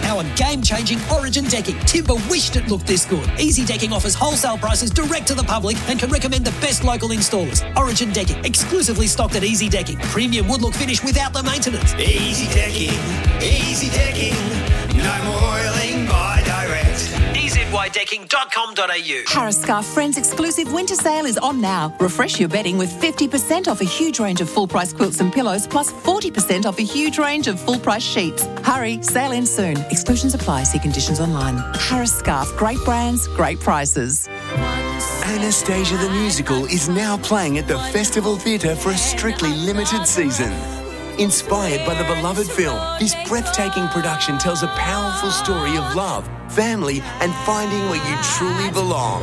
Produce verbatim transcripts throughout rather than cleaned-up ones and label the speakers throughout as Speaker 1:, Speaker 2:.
Speaker 1: high-powered, game-changing Origin decking. Timber wished it looked this good. Easy Decking offers wholesale prices direct to the public and can recommend the best local installers. Origin Decking, exclusively stocked at Easy Decking. Premium wood look finish without the maintenance.
Speaker 2: Easy Decking, Easy Decking, no more oiling by direct.
Speaker 1: e z y decking dot com dot a u.
Speaker 3: Harris Scarf Friends exclusive winter sale is on now. Refresh your bedding with fifty percent off a huge range of full-price quilts and pillows, plus forty percent off a huge range of full-price sheets. Hurry, sale ends soon. Exclusions apply. See conditions online. Harris Scarf, great brands, great prices.
Speaker 4: Anastasia the Musical is now playing at the Festival Theatre for a strictly limited season. Inspired by the beloved film, this breathtaking production tells a powerful story of love, family, and finding where you truly belong.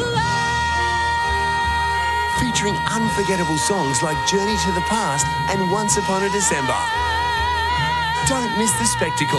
Speaker 4: Featuring unforgettable songs like Journey to the Past and Once Upon a December. Don't miss the spectacle.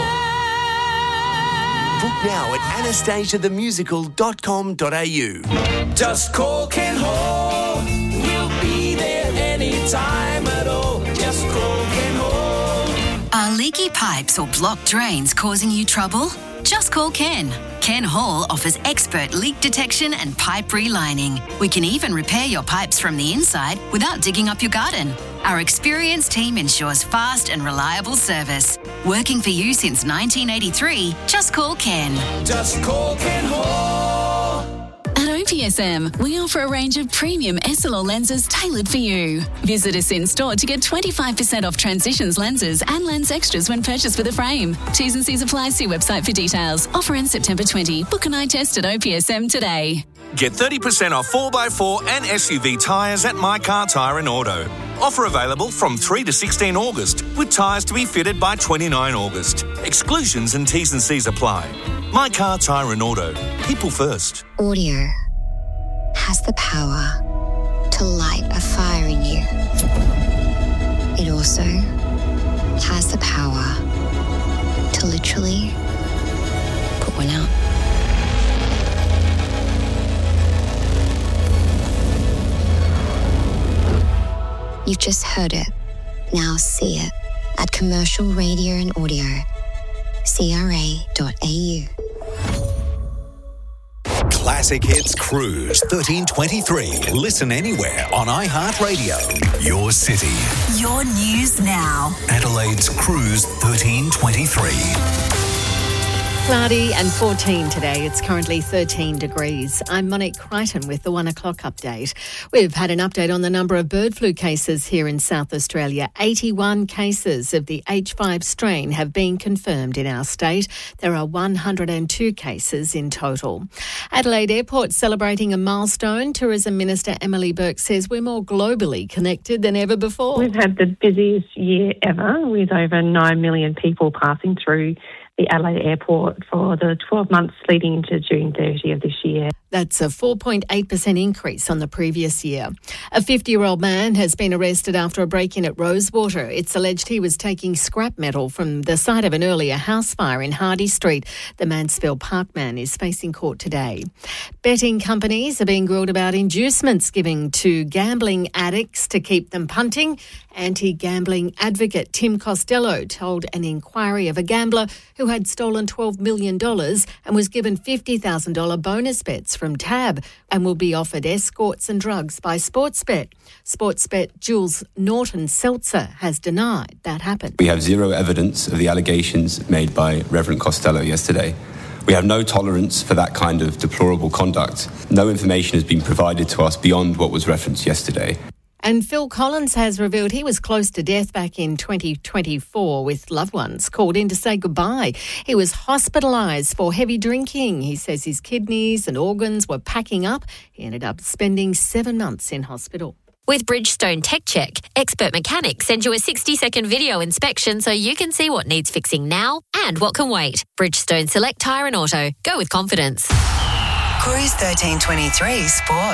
Speaker 4: Book now at anastasia the musical dot com dot a u.
Speaker 2: Just call Ken Hall, we'll be there anytime at all. Just call Ken Hall.
Speaker 5: Are leaky pipes or blocked drains causing you trouble? Just call Ken. Ken Hall offers expert leak detection and pipe relining. We can even repair your pipes from the inside without digging up your garden. Our experienced team ensures fast and reliable service. Working for you since nineteen eighty-three, just call Ken.
Speaker 2: Just call Ken Hall.
Speaker 6: At O P S M, we offer a range of premium S L R lenses tailored for you. Visit us in store to get twenty-five percent off Transitions lenses and lens extras when purchased with a frame. T's and C's apply. See website for details. Offer ends September twentieth. Book an eye test at O P S M today.
Speaker 7: Get thirty percent off four by four and S U V tyres at My Car Tyre and Auto. Offer available from three to sixteen August, with tyres to be fitted by twenty-nine August. Exclusions and T's and C's apply. My Car Tyre and Auto. People first.
Speaker 8: Audio has the power to light a fire in you. It also has the power to literally put one out. You've just heard it. Now see it at Commercial Radio and Audio, c r a dot a u.
Speaker 9: Classic Hits Cruise thirteen twenty-three. Listen anywhere on iHeartRadio. Your city.
Speaker 5: Your news now.
Speaker 9: Adelaide's Cruise thirteen twenty-three.
Speaker 10: Cloudy and fourteen today. It's currently thirteen degrees. I'm Monique Crichton with the one o'clock update. We've had an update on the number of bird flu cases here in South Australia. eighty-one cases of the H five strain have been confirmed in our state. There are one hundred two cases in total. Adelaide Airport celebrating a milestone. Tourism Minister Emily Burke says we're more globally connected than ever before.
Speaker 11: We've had the busiest year ever with over nine million people passing through the Adelaide Airport for the twelve months leading into June thirtieth of this year.
Speaker 10: That's a four point eight percent increase on the previous year. A fifty-year-old man has been arrested after a break-in at Rosewater. It's alleged he was taking scrap metal from the site of an earlier house fire in Hardy Street. The Mansfield Park man is facing court today. Betting companies are being grilled about inducements given to gambling addicts to keep them punting. Anti-gambling advocate Tim Costello told an inquiry of a gambler who had stolen twelve million dollars and was given fifty thousand dollars bonus bets from Tab and will be offered escorts and drugs by Sportsbet. Sportsbet Jules Norton-Seltzer has denied that happened.
Speaker 12: We have zero evidence of the allegations made by Reverend Costello yesterday. We have no tolerance for that kind of deplorable conduct. No information has been provided to us beyond what was referenced yesterday.
Speaker 10: And Phil Collins has revealed he was close to death back in twenty twenty-four with loved ones called in to say goodbye. He was hospitalised for heavy drinking. He says his kidneys and organs were packing up. He ended up spending seven months in hospital.
Speaker 13: With Bridgestone Tech Check, expert mechanics send you a sixty-second video inspection so you can see what needs fixing now and what can wait. Bridgestone Select Tyre and Auto. Go with confidence.
Speaker 5: Cruise thirteen twenty-three Sport.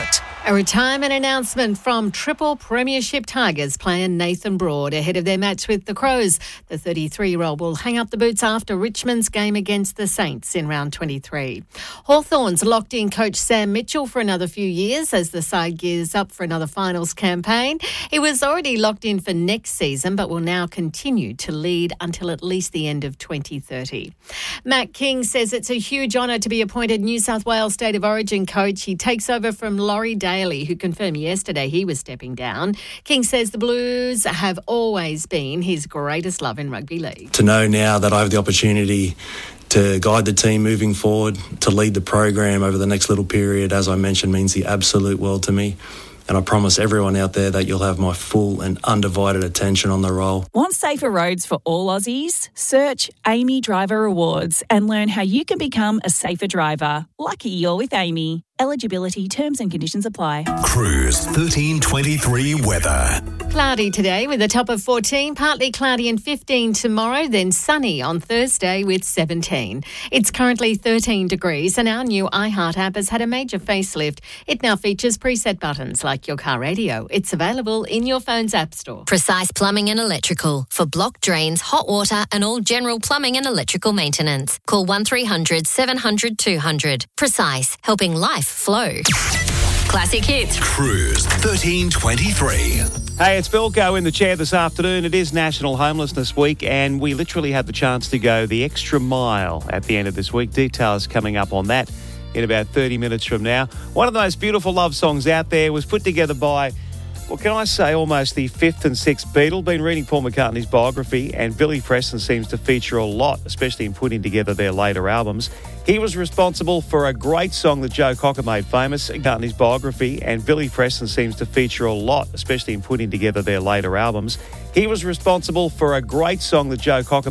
Speaker 10: A retirement announcement from triple premiership Tigers player Nathan Broad ahead of their match with the Crows. The thirty-three-year-old will hang up the boots after Richmond's game against the Saints in round twenty-three. Hawthorns locked in coach Sam Mitchell for another few years as the side gears up for another finals campaign. He was already locked in for next season but will now continue to lead until at least the end of twenty thirty. Matt King says it's a huge honour to be appointed New South Wales State of Origin coach. He takes over from Laurie Daly, who confirmed yesterday he was stepping down. King says the Blues have always been his greatest love in rugby league.
Speaker 14: To know now that I have the opportunity to guide the team moving forward, to lead the program over the next little period, as I mentioned, means the absolute world to me. And I promise everyone out there that you'll have my full and undivided attention on the role.
Speaker 15: Want safer roads for all Aussies? Search Amy Driver Rewards and learn how you can become a safer driver. Lucky you're with Amy. Eligibility, terms and conditions apply.
Speaker 9: Cruise thirteen twenty-three weather.
Speaker 10: Cloudy today with a top of fourteen, partly cloudy and fifteen tomorrow, then sunny on Thursday with seventeen. It's currently thirteen degrees and our new iHeart app has had a major facelift. It now features preset buttons like your car radio. It's available in your phone's app store.
Speaker 13: Precise Plumbing and Electrical for block drains, hot water and all general plumbing and electrical maintenance. Call one three hundred seven hundred two hundred. Precise, helping life flow. Classic hits.
Speaker 9: Cruise thirteen twenty-three.
Speaker 16: Hey, it's Belko in the chair this afternoon. It is National Homelessness Week and we literally had the chance to go the extra mile at the end of this week. Details coming up on that in about thirty minutes from now. One of the most beautiful love songs out there was put together by, well, can I say almost the fifth and sixth Beatle. Been reading Paul McCartney's biography and Billy Preston seems to feature a lot, especially in putting together their later albums. He was responsible for a great song that Joe Cocker made famous, McCartney's biography, and Billy Preston seems to feature a lot, especially in putting together their later albums. He was responsible for a great song that Joe Cocker